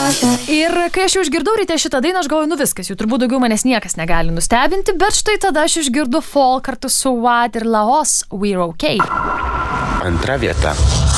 Ir kai aš jau išgirdau ryte šitą dainą, aš galvoju, viskas, jau turbūt daugiau manęs niekas negali nustebinti, bet štai tada aš išgirdu Fall kartu su Watt ir Laos We're Okay. Antra vieta.